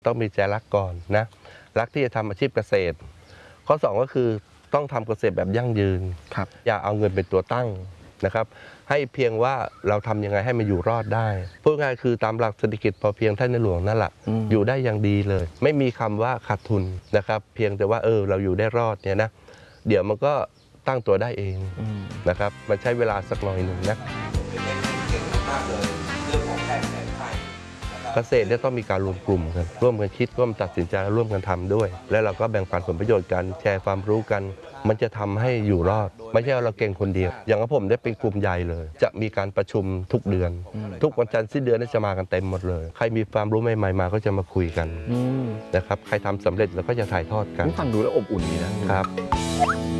ต้องมีใจรักก่อนนะรักที่จะทำอาชีพเกษตรข้อ2ก็คือต้องทำเกษตรแบบยั่งยืนอย่าเอาเงินเป็นตัวตั้งนะครับให้เพียงว่าเราทำยังไงให้มันอยู่รอดได้พูดง่ายคือตามหลักเศรษฐกิจพอเพียงท่านในหลวงนั่นแหละอยู่ได้อย่างดีเลยไม่มีคำว่าขาดทุนนะครับเพียงแต่ว่าเราอยู่ได้รอดเนี่ยนะเดี๋ยวมันก็ตั้งตัวได้เองนะครับมันใช้เวลาสักหน่อยหนึ่งนะเกษตรเนี่ยต้องมีการรวมกลุ่มกันร่วมกันคิดร่วมตัดสินใจร่วมกันทำด้วยแล้วเราก็แบ่งปันผลประโยชน์กันแชร์ความรู้กันมันจะทำให้อยู่รอดไม่ใช่เราเก่งคนเดียวอย่างผมได้เป็นกลุ่มใหญ่เลยจะมีการประชุมทุกเดือนทุกวันจันทร์สิ้นเดือนจะมากันเต็มหมดเลยใครมีความรู้ใหม่ๆมาก็จะมาคุยกันนะครับใครทำสำเร็จเราก็จะถ่ายทอดกันฟังดูแล้วอบอุ่นดีนะครับ